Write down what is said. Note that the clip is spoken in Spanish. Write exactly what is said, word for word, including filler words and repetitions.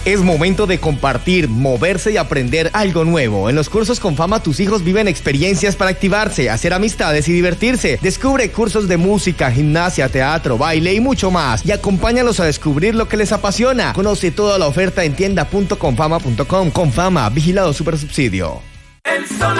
Es momento de compartir, moverse y aprender algo nuevo. En los cursos Confama tus hijos viven experiencias para activarse, hacer amistades y divertirse. Descubre cursos de música, gimnasia, teatro, baile y mucho más. Y acompáñalos a descubrir lo que les apasiona. Conoce toda la oferta en tienda punto confama punto com. Confama, vigilado Supersubsidio. El sol